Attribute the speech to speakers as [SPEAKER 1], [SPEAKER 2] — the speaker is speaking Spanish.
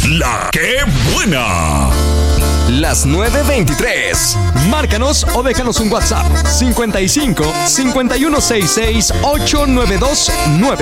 [SPEAKER 1] La que buena.
[SPEAKER 2] Las 9:23. Márcanos o déjanos un WhatsApp 55 5166 8929.